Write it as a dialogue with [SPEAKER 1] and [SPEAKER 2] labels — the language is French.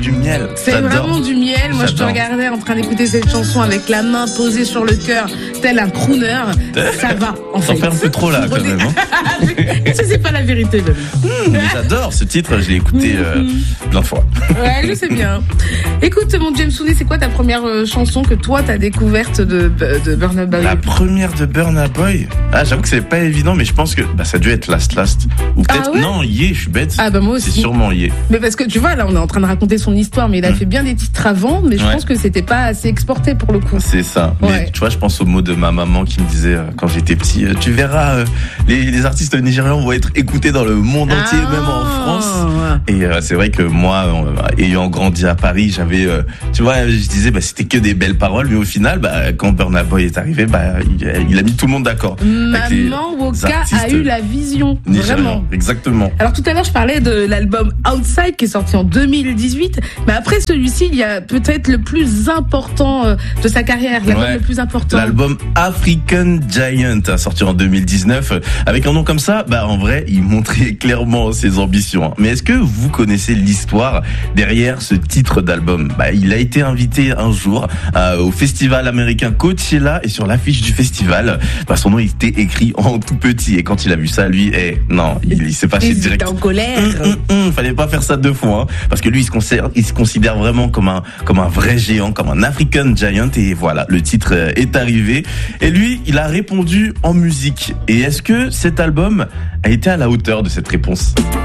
[SPEAKER 1] du miel.
[SPEAKER 2] C'est
[SPEAKER 1] J'adore.
[SPEAKER 2] vraiment du miel. Moi, je te
[SPEAKER 1] J'adore.
[SPEAKER 2] regardais en train d'écouter cette chanson avec la main posée sur le cœur, tel un crooner. Ça va, en fait.
[SPEAKER 1] T'en fais un peu trop là, quand même. Hein.
[SPEAKER 2] Ça, c'est pas la vérité, même.
[SPEAKER 1] Mais j'adore ce titre, je l'ai écouté plein de fois.
[SPEAKER 2] Ouais, je sais bien. Écoute, mon James Souney, c'est quoi ta première chanson que toi, t'as découverte de Burna Boy?
[SPEAKER 1] La première de Burna Boy. Ah, j'avoue que c'est pas évident, mais je pense que ça a dû être Last. Ou peut-être,
[SPEAKER 2] ouais
[SPEAKER 1] non, Ye, je suis bête.
[SPEAKER 2] Ah, bah, moi aussi.
[SPEAKER 1] C'est sûrement Ye.
[SPEAKER 2] Mais parce que tu vois, là, on est en train de raconter son histoire, mais il a fait bien des titres avant, mais je pense que c'était pas assez exporté pour le coup.
[SPEAKER 1] C'est ça.
[SPEAKER 2] Ouais.
[SPEAKER 1] Mais tu vois, je pense aux mots de ma maman qui me disait quand j'étais petit, tu verras, les artistes nigérians vont être écoutés dans le monde entier, même en France. Et c'est vrai que moi, ayant grandi à Paris, j'avais, tu vois, je disais, c'était que des belles paroles, mais au final, quand Burna Boy est arrivé, il a mis tout le monde d'accord.
[SPEAKER 2] Maman Woka a eu la vision.
[SPEAKER 1] Nigérian,
[SPEAKER 2] Vraiment.
[SPEAKER 1] exactement.
[SPEAKER 2] Alors tout à l'heure, je parlais de l'album Outside qui est sorti en 2018, mais après celui-ci, il y a peut-être le plus important de sa carrière, l'album le plus important.
[SPEAKER 1] L'album African Giant, sorti en 2019, avec un nom comme ça, en vrai, il montrait clairement ses ambitions. Mais est-ce que vous connaissez l'histoire derrière ce titre d'album? Il a été invité un jour au festival américain Coachella, et sur l'affiche du festival, son nom était écrit en tout petit. Et quand il a vu ça, lui, non, il s'est fâché direct.
[SPEAKER 2] Il était en colère.
[SPEAKER 1] Fallait pas faire ça deux fois, hein, parce que lui, il se considère vraiment comme un vrai géant, comme un African Giant. Et voilà, le titre est arrivé. Et lui, il a répondu en musique. Et est-ce que cet album a été à la hauteur de cette réponse?